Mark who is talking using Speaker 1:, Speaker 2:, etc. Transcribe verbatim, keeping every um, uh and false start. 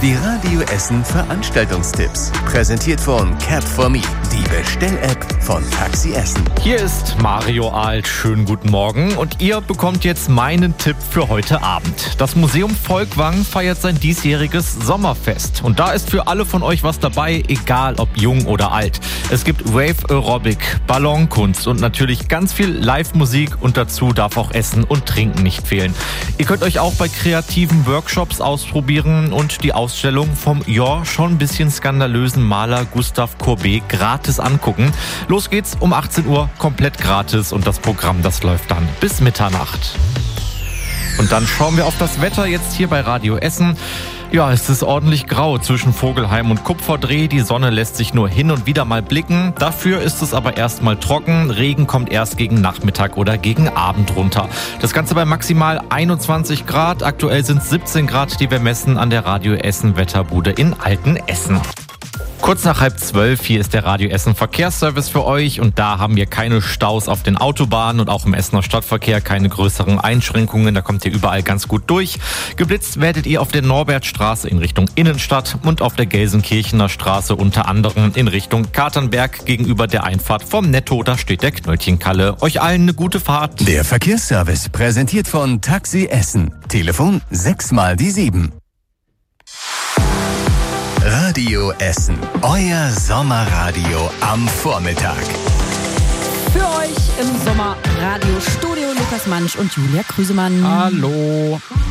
Speaker 1: Die Radio Essen Veranstaltungstipps. Präsentiert von Cap for Me, die Bestell-App von Taxi Essen.
Speaker 2: Hier ist Mario Alt. Schönen guten Morgen. Und ihr bekommt jetzt meinen Tipp für heute Abend. Das Museum Volkwang feiert sein diesjähriges Sommerfest. Und da ist für alle von euch was dabei, egal ob jung oder alt. Es gibt Wave Aerobic, Ballonkunst und natürlich ganz viel Live-Musik. Und dazu darf auch Essen und Trinken nicht fehlen. Ihr könnt euch auch bei kreativen Workshops ausprobieren und die Ausstellung vom ja schon ein bisschen skandalösen Maler Gustave Courbet gratis angucken. Los geht's um achtzehn Uhr, komplett gratis und das Programm, das läuft dann bis Mitternacht. Und dann schauen wir auf das Wetter jetzt hier bei Radio Essen. Ja, es ist ordentlich grau zwischen Vogelheim und Kupferdreh. Die Sonne lässt sich nur hin und wieder mal blicken. Dafür ist es aber erstmal trocken. Regen kommt erst gegen Nachmittag oder gegen Abend runter. Das Ganze bei maximal einundzwanzig Grad. Aktuell sind es siebzehn Grad, die wir messen an der Radio Essen Wetterbude in Altenessen. Kurz nach halb zwölf, hier ist der Radio Essen Verkehrsservice für euch und da haben wir keine Staus auf den Autobahnen und auch im Essener Stadtverkehr keine größeren Einschränkungen, da kommt ihr überall ganz gut durch. Geblitzt werdet ihr auf der Norbertstraße in Richtung Innenstadt und auf der Gelsenkirchener Straße unter anderem in Richtung Katernberg gegenüber der Einfahrt vom Netto, da steht der Knöllchenkalle. Euch allen eine gute Fahrt.
Speaker 1: Der Verkehrsservice präsentiert von Taxi Essen. Telefon sechs mal die sieben. Radio Essen, euer Sommerradio am Vormittag.
Speaker 3: Für euch im Sommerradio-Studio Lukas Mansch und Julia Krüsemann.
Speaker 2: Hallo.